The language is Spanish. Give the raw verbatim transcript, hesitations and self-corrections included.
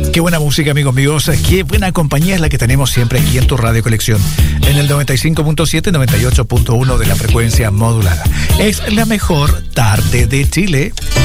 Qué buena música, amigos míos. Qué buena compañía es la que tenemos siempre aquí en tu Radio Colección. En el noventa y cinco punto siete, noventa y ocho punto uno de la frecuencia modulada. Es la mejor tarde de Chile.